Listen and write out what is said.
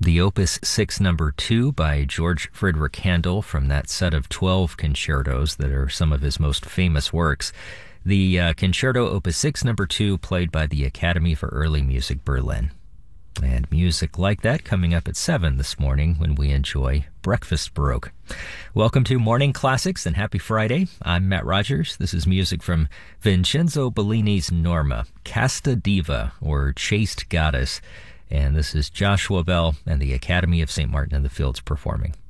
the Opus 6 Number 2 by George Friedrich Handel from that set of 12 concertos that are some of his most famous works. The Concerto Opus 6 Number 2 played by the Academy for Early Music Berlin. And music like that coming up at 7 this morning when we enjoy Breakfast Baroque. Welcome to Morning Classics and happy Friday. I'm Matt Rogers. This is music from Vincenzo Bellini's Norma, Casta Diva, or Chaste Goddess. And this is Joshua Bell and the Academy of St. Martin in the Fields performing.